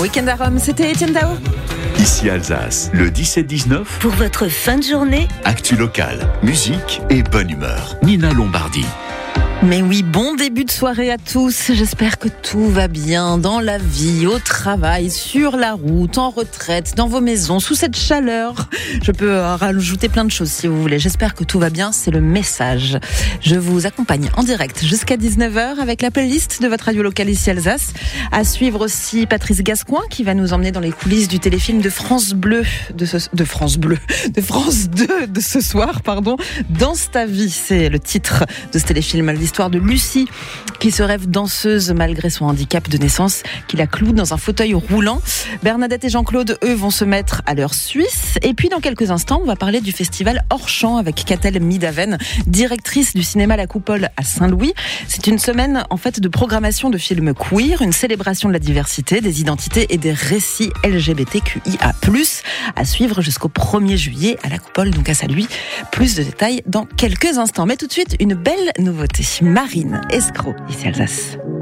Week-end à Rome, c'était Étienne Dao. Ici Alsace, le 17-19. Pour votre fin de journée, Actu locale, musique et bonne humeur. Nina Lombardi. Mais oui, bon début de soirée à tous. J'espère que tout va bien dans la vie, au travail, sur la route, en retraite, dans vos maisons, sous cette chaleur. Je peux rajouter plein de choses si vous voulez. J'espère que tout va bien, c'est le message. Je vous accompagne en direct jusqu'à 19h avec la playlist de votre radio locale ici Alsace. À suivre aussi Patrice Gascoin qui va nous emmener dans les coulisses du téléfilm de France 2 de ce soir, Danse ta vie, c'est le titre de ce téléfilm. L'histoire de Lucie qui se rêve danseuse malgré son handicap de naissance, qui la cloue dans un fauteuil roulant. Bernadette et Jean-Claude, eux, vont se mettre à l'heure suisse. Et puis dans quelques instants, on va parler du festival Hors-Champ avec Catel Midaven, directrice du cinéma La Coupole à Saint-Louis. C'est une semaine en fait de programmation de films queer, une célébration de la diversité, des identités et des récits LGBTQIA+, à suivre jusqu'au 1er juillet à La Coupole, donc à Saint-Louis. Plus de détails dans quelques instants. Mais tout de suite, une belle nouveauté. Marine Escroc, ici Alsace.